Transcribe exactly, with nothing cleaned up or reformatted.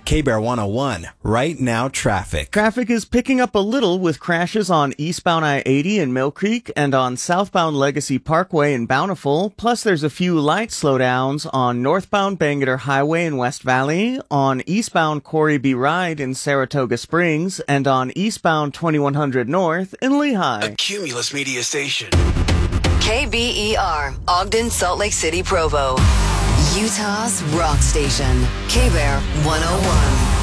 K-Bear one oh one, right now traffic. Traffic is picking up a little with crashes on eastbound I eighty in Mill Creek and on southbound Legacy Parkway in Bountiful. Plus, there's a few light slowdowns on northbound Bangerter Highway in West Valley, on eastbound Corey B. Ride in Saratoga Springs, and on eastbound twenty-one hundred North in Lehigh. A Cumulus Media Station. K B E R, Ogden, Salt Lake City, Provo. Utah's rock station. K-Bear one oh one.